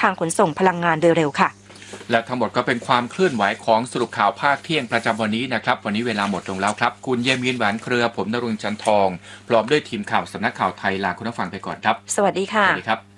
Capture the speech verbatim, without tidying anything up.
างขนส่งพลังงานโดยเร็วค่ะและทั้งหมดก็เป็นความเคลื่อนไหวของสรุปข่าวภาคเที่ยงประจำวันนี้นะครับวันนี้เวลาหมดลงแล้วครับคุณเยี่ยมยินหวานเครือผมณรงค์จันทองพร้อมด้วยทีมข่าวสำนักข่าวไทยลาคุณผู้ฟังไปก่อนครับสวัสดีค่ะสวัสดีครับ